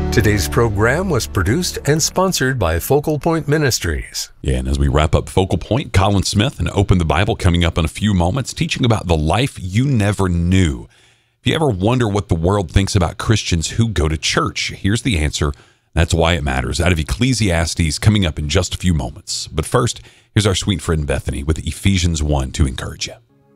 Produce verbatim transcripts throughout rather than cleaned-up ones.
Today's program was produced and sponsored by Focal Point Ministries. Yeah, and as we wrap up Focal Point, Colin Smith and Open the Bible coming up in a few moments, teaching about the life you never knew. If you ever wonder what the world thinks about Christians who go to church, here's the answer. That's why it matters. Out of Ecclesiastes, coming up in just a few moments. But first, here's our sweet friend Bethany with Ephesians one to encourage you.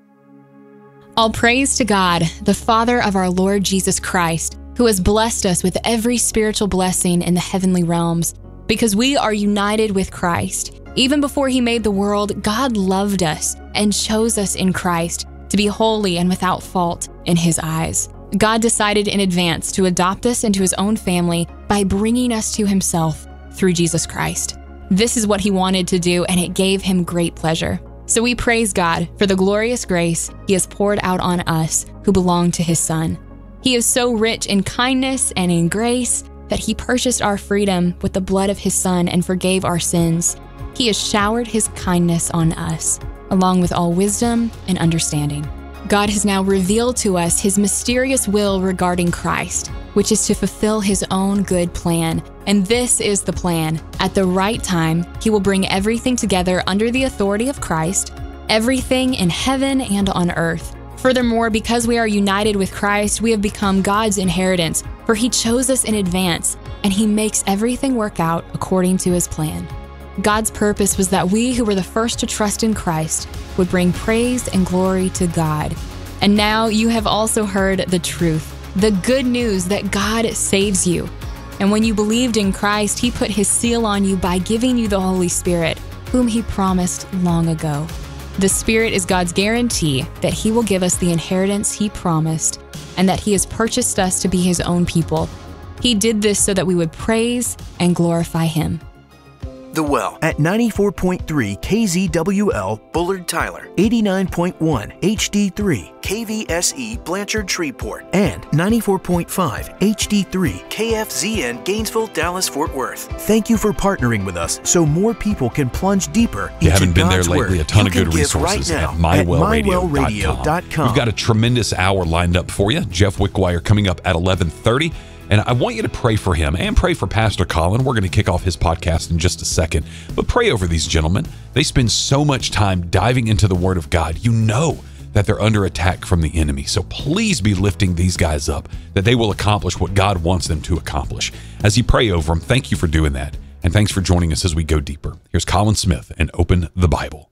All praise to God, the Father of our Lord Jesus Christ, who has blessed us with every spiritual blessing in the heavenly realms. Because we are united with Christ. Even before he made the world, God loved us and chose us in Christ to be holy and without fault in his eyes. God decided in advance to adopt us into his own family by bringing us to himself through Jesus Christ. This is what he wanted to do, and it gave him great pleasure. So we praise God for the glorious grace he has poured out on us who belong to his Son. He is so rich in kindness and in grace that he purchased our freedom with the blood of his Son and forgave our sins. He has showered his kindness on us, along with all wisdom and understanding. God has now revealed to us his mysterious will regarding Christ, which is to fulfill his own good plan. And this is the plan. At the right time, he will bring everything together under the authority of Christ, everything in heaven and on earth. Furthermore, because we are united with Christ, we have become God's inheritance, for he chose us in advance, and he makes everything work out according to his plan. God's purpose was that we who were the first to trust in Christ would bring praise and glory to God. And now you have also heard the truth, the good news that God saves you. And when you believed in Christ, he put his seal on you by giving you the Holy Spirit, whom he promised long ago. The Spirit is God's guarantee that he will give us the inheritance he promised and that he has purchased us to be his own people. He did this so that we would praise and glorify him. The Well at ninety-four point three K Z W L Bullard Tyler, eighty-nine point one H D three K V S E Blanchard Shreveport, and ninety-four point five H D three K F Z N Gainesville, Dallas, Fort Worth. Thank you for partnering with us so more people can plunge deeper If you haven't been God's there lately, word. a ton You of good can give resources right now at my well radio my well radio dot com. We've got a tremendous hour lined up for you. Jeff Wickwire coming up at eleven thirty. And I want you to pray for him and pray for Pastor Colin. We're going to kick off his podcast in just a second. But pray over these gentlemen. They spend so much time diving into the Word of God. You know that they're under attack from the enemy. So please be lifting these guys up, that they will accomplish what God wants them to accomplish. As you pray over them, thank you for doing that. And thanks for joining us as we go deeper. Here's Colin Smith and Open the Bible.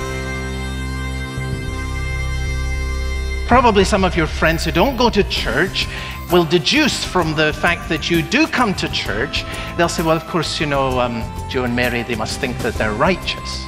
Probably some of your friends who don't go to church will deduce from the fact that you do come to church. They'll say, well, of course, you know, um, Joe and Mary, they must think that they're righteous.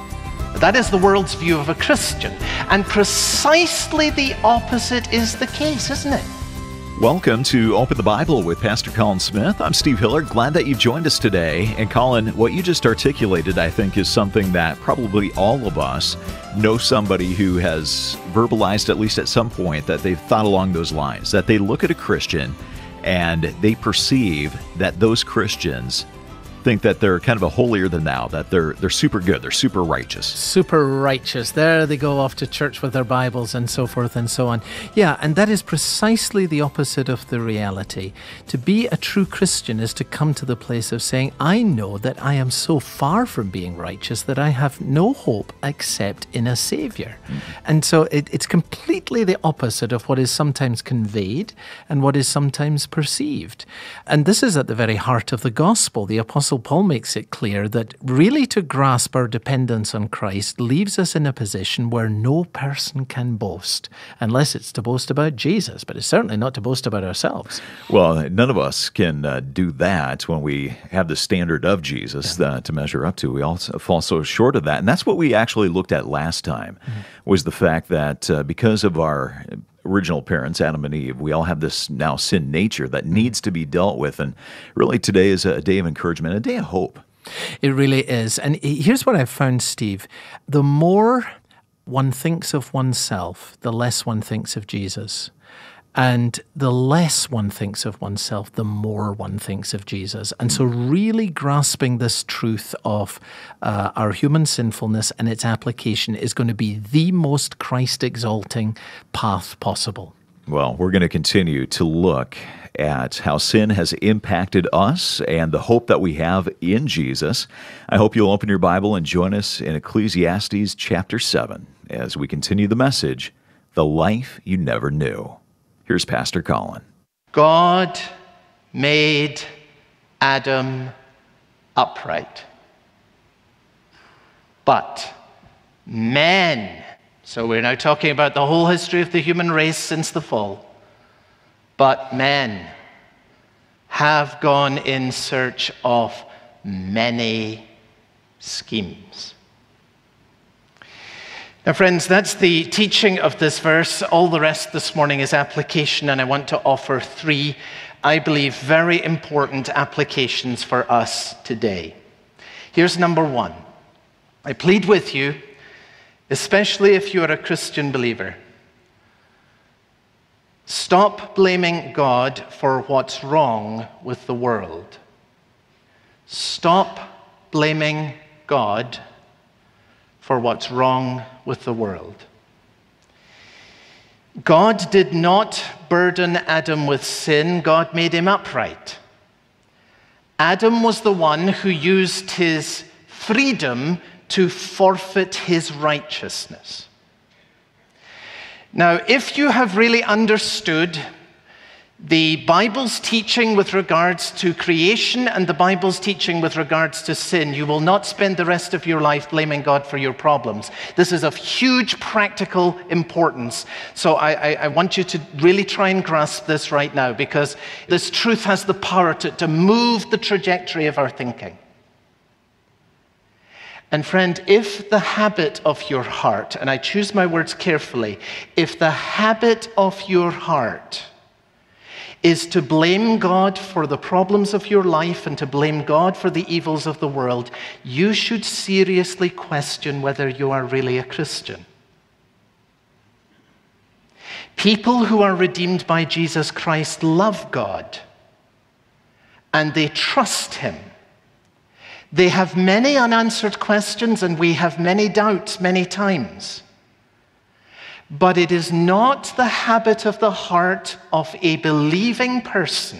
That is the world's view of a Christian. And precisely the opposite is the case, isn't it? Welcome to Open the Bible with Pastor Colin Smith. I'm Steve Hiller. Glad that you joined us today. And Colin, what you just articulated, I think, is something that probably all of us know somebody who has verbalized, at least at some point, that they've thought along those lines, that they look at a Christian and they perceive that those Christians think that they're kind of a holier than thou, that they're they're super good, they're super righteous. Super righteous. There they go off to church with their Bibles and so forth and so on. Yeah, and that is precisely the opposite of the reality. To be a true Christian is to come to the place of saying, I know that I am so far from being righteous that I have no hope except in a Savior. Mm-hmm. And so it, it's completely the opposite of what is sometimes conveyed and what is sometimes perceived. And this is at the very heart of the gospel. The Apostle Paul makes it clear that really to grasp our dependence on Christ leaves us in a position where no person can boast, unless it's to boast about Jesus, but it's certainly not to boast about ourselves. Well, none of us can uh, do that when we have the standard of Jesus uh, to measure up to. We all fall so short of that. And that's what we actually looked at last time, mm-hmm. was the fact that uh, because of our original parents, Adam and Eve, we all have this now sin nature that needs to be dealt with. And really today is a day of encouragement, a day of hope. It really is. And here's what I've found, Steve. The more one thinks of oneself, the less one thinks of Jesus. And the less one thinks of oneself, the more one thinks of Jesus. And so really grasping this truth of uh, our human sinfulness and its application is going to be the most Christ-exalting path possible. Well, we're going to continue to look at how sin has impacted us and the hope that we have in Jesus. I hope you'll open your Bible and join us in Ecclesiastes chapter seven as we continue the message, The Life You Never Knew. Here's Pastor Colin. God made Adam upright. But men, so we're now talking about the whole history of the human race since the fall, but men have gone in search of many schemes. Now, friends, that's the teaching of this verse. All the rest this morning is application, and I want to offer three, I believe, very important applications for us today. Here's number one. I plead with you, especially if you're a Christian believer, stop blaming God for what's wrong with the world. Stop blaming God for what's wrong with the world. God did not burden Adam with sin. God made him upright. Adam was the one who used his freedom to forfeit his righteousness. Now, if you have really understood the Bible's teaching with regards to creation and the Bible's teaching with regards to sin, you will not spend the rest of your life blaming God for your problems. This is of huge practical importance. So I, I, I want you to really try and grasp this right now, because this truth has the power to, to move the trajectory of our thinking. And friend, if the habit of your heart, and I choose my words carefully, if the habit of your heart is to blame God for the problems of your life and to blame God for the evils of the world, you should seriously question whether you are really a Christian. People who are redeemed by Jesus Christ love God, and they trust him. They have many unanswered questions, and we have many doubts many times. But it is not the habit of the heart of a believing person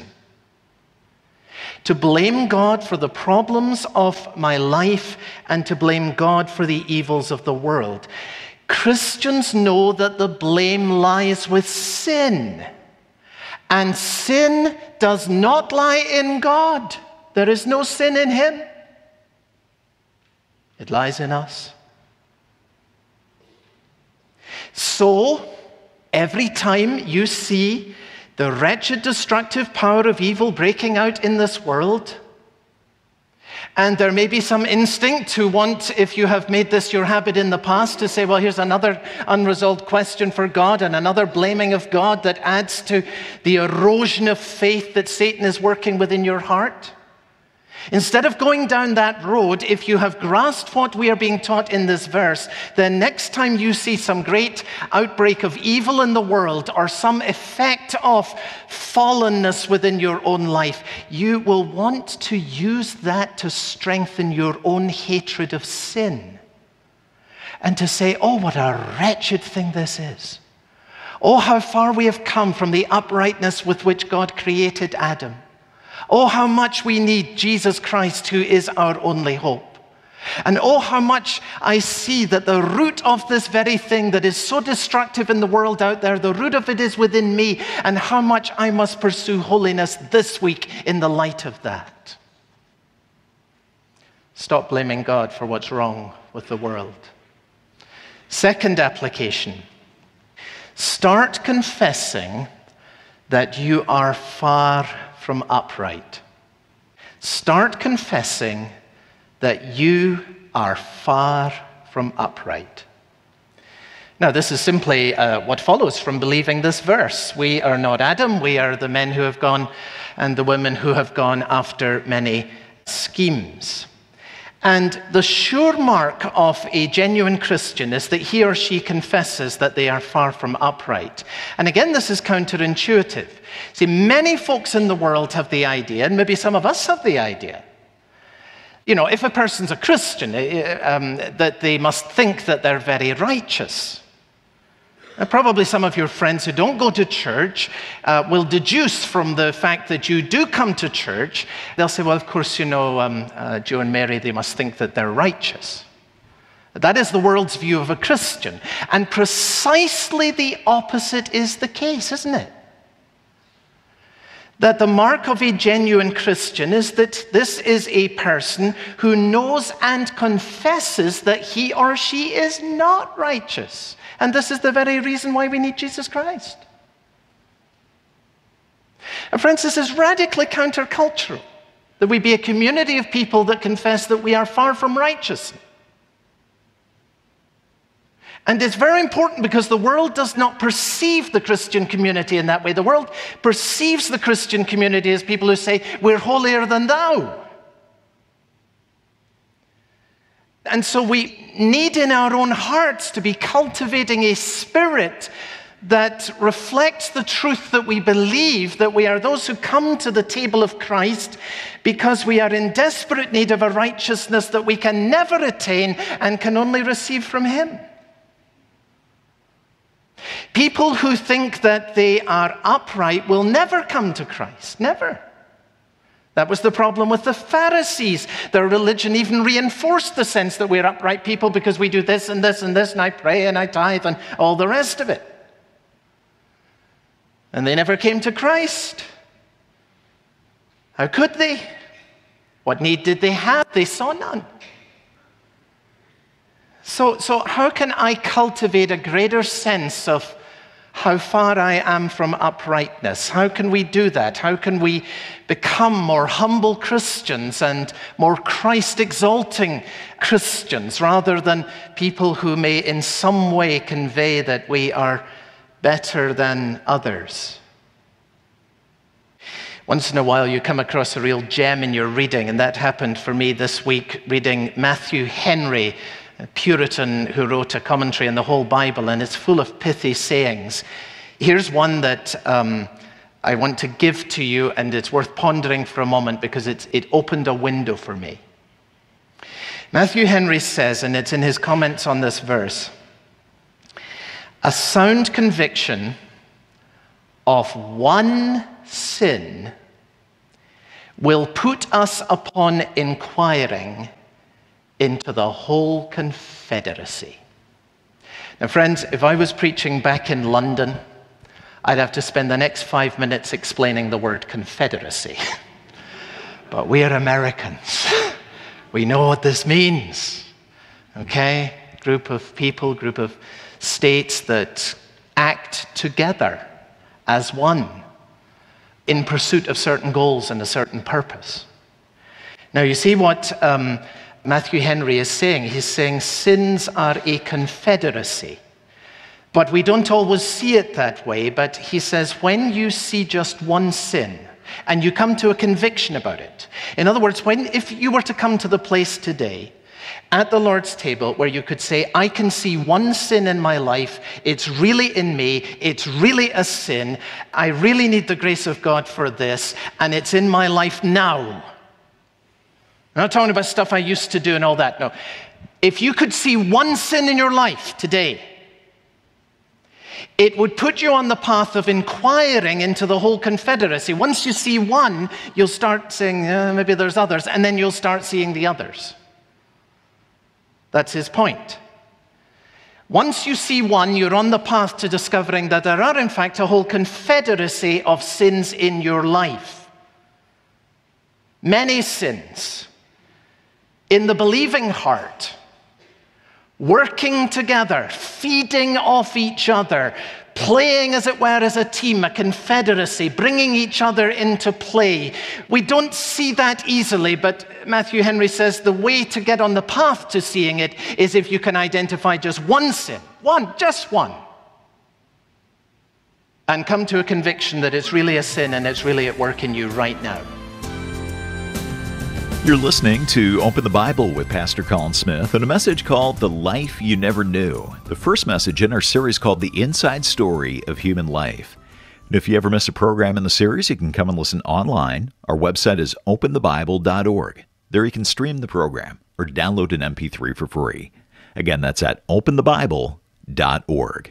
to blame God for the problems of my life and to blame God for the evils of the world. Christians know that the blame lies with sin, and sin does not lie in God. There is no sin in him. It lies in us. So, every time you see the wretched, destructive power of evil breaking out in this world, and there may be some instinct to want, if you have made this your habit in the past, to say, well, here's another unresolved question for God and another blaming of God that adds to the erosion of faith that Satan is working within your heart. Instead of going down that road, if you have grasped what we are being taught in this verse, then next time you see some great outbreak of evil in the world or some effect of fallenness within your own life, you will want to use that to strengthen your own hatred of sin and to say, oh, what a wretched thing this is. Oh, how far we have come from the uprightness with which God created Adam. Oh, how much we need Jesus Christ, who is our only hope. And oh, how much I see that the root of this very thing that is so destructive in the world out there, the root of it is within me, and how much I must pursue holiness this week in the light of that. Stop blaming God for what's wrong with the world. Second application. Start confessing that you are far from upright. Start confessing that you are far from upright. Now, this is simply uh, what follows from believing this verse. We are not Adam, we are the men who have gone and the women who have gone after many schemes. And the sure mark of a genuine Christian is that he or she confesses that they are far from upright. And again, this is counterintuitive. See, many folks in the world have the idea, and maybe some of us have the idea, you know, if a person's a Christian, um, that they must think that they're very righteous. Uh, probably some of your friends who don't go to church uh, will deduce from the fact that you do come to church, they'll say, well, of course, you know, um, uh, Joe and Mary, they must think that they're righteous. That is the world's view of a Christian. And precisely the opposite is the case, isn't it? That the mark of a genuine Christian is that this is a person who knows and confesses that he or she is not righteous. And this is the very reason why we need Jesus Christ. And friends, this is radically countercultural, that we be a community of people that confess that we are far from righteous. And it's very important because the world does not perceive the Christian community in that way. The world perceives the Christian community as people who say, we're holier than thou. And so we need in our own hearts to be cultivating a spirit that reflects the truth that we believe, that we are those who come to the table of Christ because we are in desperate need of a righteousness that we can never attain and can only receive from Him. People who think that they are upright will never come to Christ, never. That was the problem with the Pharisees. Their religion even reinforced the sense that we're upright people because we do this and this and this, and I pray and I tithe and all the rest of it. And they never came to Christ. How could they? What need did they have? They saw none. So, so how can I cultivate a greater sense of how far I am from uprightness? How can we do that? How can we become more humble Christians and more Christ-exalting Christians rather than people who may in some way convey that we are better than others? Once in a while you come across a real gem in your reading, and that happened for me this week reading Matthew Henry, a Puritan who wrote a commentary on the whole Bible, and it's full of pithy sayings. Here's one that um, I want to give to you, and it's worth pondering for a moment because it's, it opened a window for me. Matthew Henry says, and it's in his comments on this verse, a sound conviction of one sin will put us upon inquiring into the whole confederacy. Now, friends, if I was preaching back in London, I'd have to spend the next five minutes explaining the word confederacy. But we are Americans. We know what this means. Okay? Group of people, group of states that act together as one in pursuit of certain goals and a certain purpose. Now, you see what um, Matthew Henry is saying. He's saying sins are a confederacy. But we don't always see it that way. But he says when you see just one sin and you come to a conviction about it. In other words, when if you were to come to the place today at the Lord's table where you could say, I can see one sin in my life. It's really in me. It's really a sin. I really need the grace of God for this. And it's in my life now. I'm not talking about stuff I used to do and all that. No. If you could see one sin in your life today, it would put you on the path of inquiring into the whole confederacy. Once you see one, you'll start saying, eh, maybe there's others, and then you'll start seeing the others. That's his point. Once you see one, you're on the path to discovering that there are, in fact, a whole confederacy of sins in your life. Many sins in the believing heart, working together, feeding off each other, playing, as it were, as a team, a confederacy, bringing each other into play. We don't see that easily, but Matthew Henry says the way to get on the path to seeing it is if you can identify just one sin, one, just one, and come to a conviction that it's really a sin and it's really at work in you right now. You're listening to Open the Bible with Pastor Colin Smith and a message called The Life You Never Knew, the first message in our series called The Inside Story of Human Life. And if you ever miss a program in the series, you can come and listen online. Our website is open the bible dot org. There you can stream the program or download an M P three for free. Again, that's at open the bible dot org.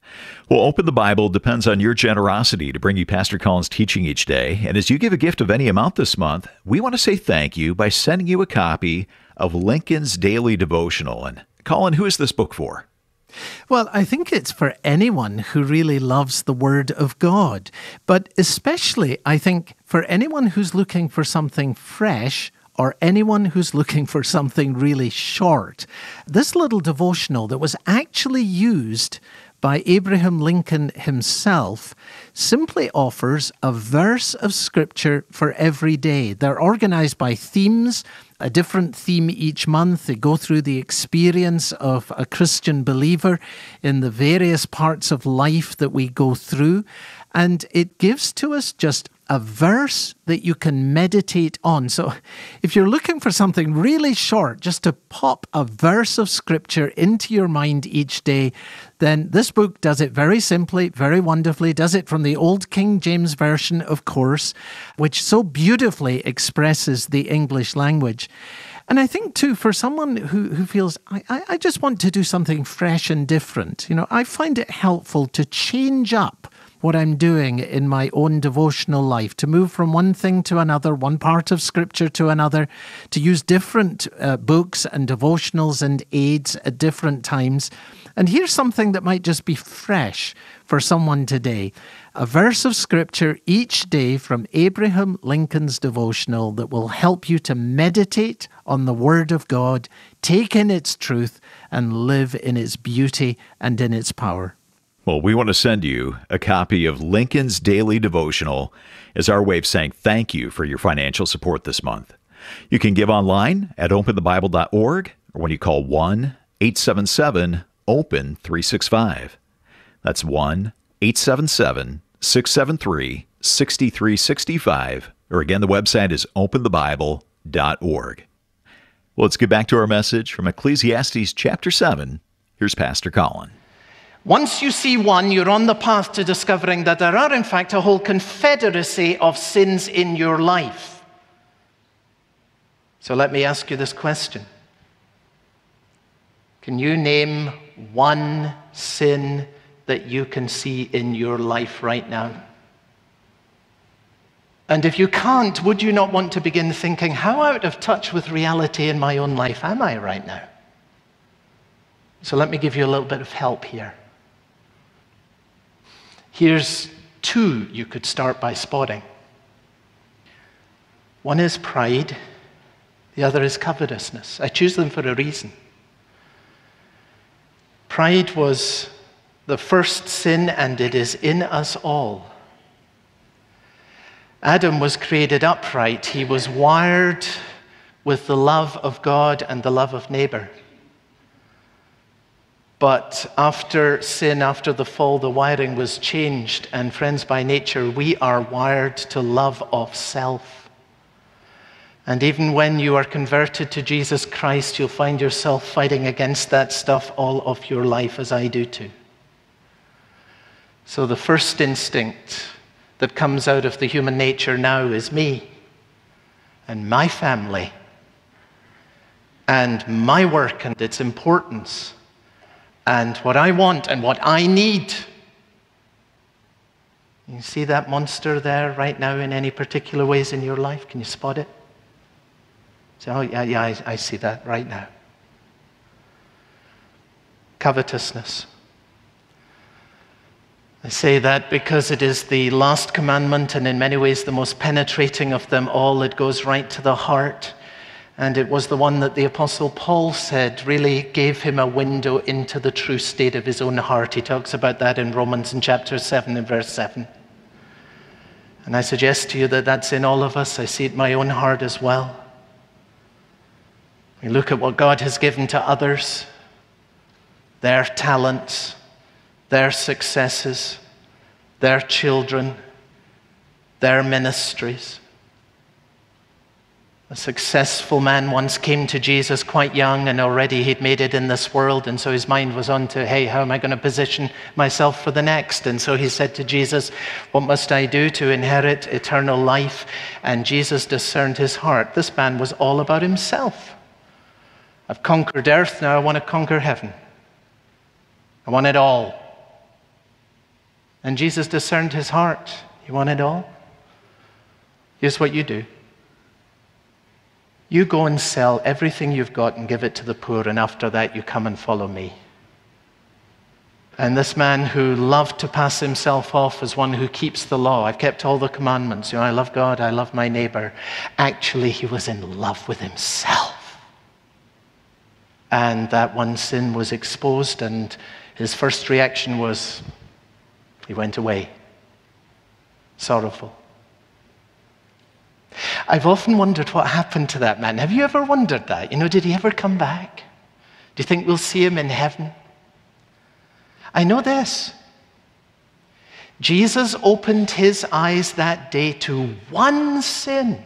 Well, Open the Bible depends on your generosity to bring you Pastor Colin's teaching each day. And as you give a gift of any amount this month, we want to say thank you by sending you a copy of Lincoln's Daily Devotional. And Colin, who is this book for? Well, I think it's for anyone who really loves the Word of God. But especially, I think, for anyone who's looking for something fresh or anyone who's looking for something really short. This little devotional that was actually used by Abraham Lincoln himself simply offers a verse of Scripture for every day. They're organized by themes, a different theme each month. They go through the experience of a Christian believer in the various parts of life that we go through. And it gives to us just a verse that you can meditate on. So if you're looking for something really short, just to pop a verse of Scripture into your mind each day, then this book does it very simply, very wonderfully, does it from the Old King James Version, of course, which so beautifully expresses the English language. And I think, too, for someone who, who feels, I, I just want to do something fresh and different, you know, I find it helpful to change up what I'm doing in my own devotional life, to move from one thing to another, one part of Scripture to another, to use different uh, books and devotionals and aids at different times. And here's something that might just be fresh for someone today. A verse of Scripture each day from Abraham Lincoln's devotional that will help you to meditate on the Word of God, take in its truth, and live in its beauty and in its power. Well, we want to send you a copy of Lincoln's Daily Devotional as our way of saying thank you for your financial support this month. You can give online at open the bible dot org or when you call one eight seven seven open three six five. That's one eight seven seven six seven three six three six five. Or again, the website is open the bible dot org. Well, let's get back to our message from Ecclesiastes chapter seven. Here's Pastor Colin. Once you see one, you're on the path to discovering that there are, in fact, a whole confederacy of sins in your life. So let me ask you this question. Can you name one sin that you can see in your life right now? And if you can't, would you not want to begin thinking, how out of touch with reality in my own life am I right now? So let me give you a little bit of help here. Here's two you could start by spotting. One is pride, the other is covetousness. I choose them for a reason. Pride was the first sin, and it is in us all. Adam was created upright. He was wired with the love of God and the love of neighbor. But after sin, after the fall, the wiring was changed. And friends, by nature, we are wired to love of self. And even when you are converted to Jesus Christ, you'll find yourself fighting against that stuff all of your life, as I do too. So the first instinct that comes out of the human nature now is me and my family and my work and its importance, and what I want and what I need. You see that monster there right now in any particular ways in your life? Can you spot it? Say, oh, yeah, yeah, I, I see that right now. Covetousness. I say that because it is the last commandment, and in many ways the most penetrating of them all. It goes right to the heart. And it was the one that the Apostle Paul said really gave him a window into the true state of his own heart. He talks about that in Romans in chapter seven and verse seven. And I suggest to you that that's in all of us. I see it in my own heart as well. We look at what God has given to others, their talents, their successes, their children, their ministries. A successful man once came to Jesus quite young, and already he'd made it in this world, and so his mind was on to, hey, how am I going to position myself for the next? And so he said to Jesus, what must I do to inherit eternal life? And Jesus discerned his heart. This man was all about himself. I've conquered earth, now I want to conquer heaven. I want it all. And Jesus discerned his heart. You want it all? Here's what you do. You go and sell everything you've got and give it to the poor, and after that you come and follow me. And this man who loved to pass himself off as one who keeps the law, I've kept all the commandments, you know, I love God, I love my neighbor. Actually, he was in love with himself. And that one sin was exposed, and his first reaction was, he went away, sorrowful. I've often wondered what happened to that man. Have you ever wondered that? You know, did he ever come back? Do you think we'll see him in heaven? I know this. Jesus opened his eyes that day to one sin.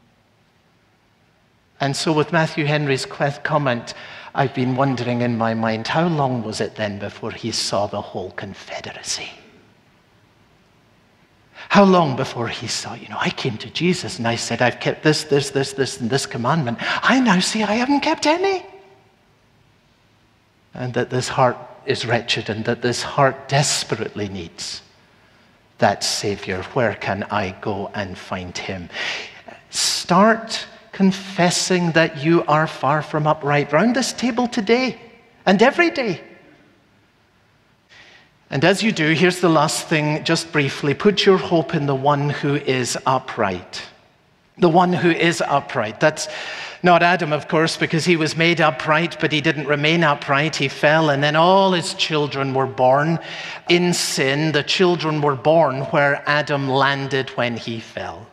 And so with Matthew Henry's comment, I've been wondering in my mind, how long was it then before he saw the whole confederacy? How long before he saw, you know, I came to Jesus and I said, I've kept this, this, this, this, and this commandment. I now see I haven't kept any. And that this heart is wretched, and that this heart desperately needs that Savior. Where can I go and find him? Start confessing that you are far from upright round this table today and every day. And as you do, here's the last thing, just briefly. Put your hope in the one who is upright. The one who is upright. That's not Adam, of course, because he was made upright, but he didn't remain upright. He fell, and then all his children were born in sin. The children were born where Adam landed when he fell.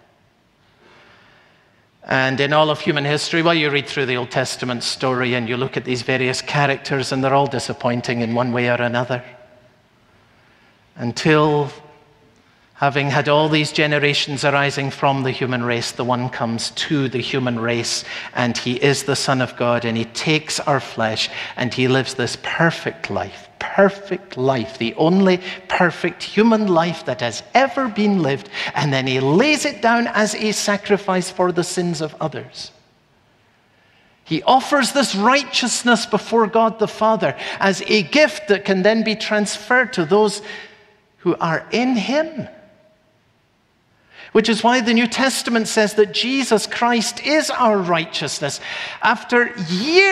And in all of human history, well, you read through the Old Testament story and you look at these various characters, and they're all disappointing in one way or another. Until, having had all these generations arising from the human race, the one comes to the human race, and he is the Son of God, and he takes our flesh, and he lives this perfect life, perfect life, the only perfect human life that has ever been lived, and then he lays it down as a sacrifice for the sins of others. He offers this righteousness before God the Father as a gift that can then be transferred to those who are in him. Which is why the New Testament says that Jesus Christ is our righteousness. After years